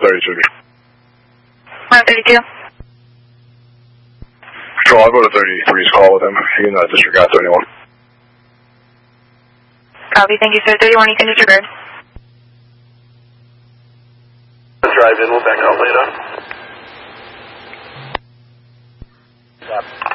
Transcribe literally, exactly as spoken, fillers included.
thirty-two. one thirty-two. Patrol, I'll go to thirty-three's call with him. He can uh, disregard thirty-one. Copy, thank you, sir. thirty-one, you can disregard. Drive in, we'll back out later. Stop.